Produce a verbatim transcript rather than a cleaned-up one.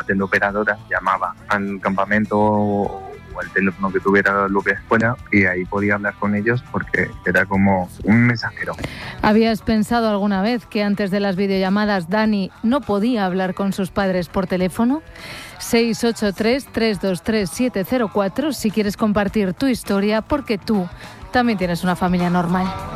teleoperadora llamaba al campamento o el teléfono que tuviera lo que fuera y ahí podía hablar con ellos porque era como un mensajero. ¿Habías pensado alguna vez que antes de las videollamadas Dani no podía hablar con sus padres por teléfono? seis ocho tres, tres dos tres, siete cero cuatro si quieres compartir tu historia porque tú también tienes una familia normal.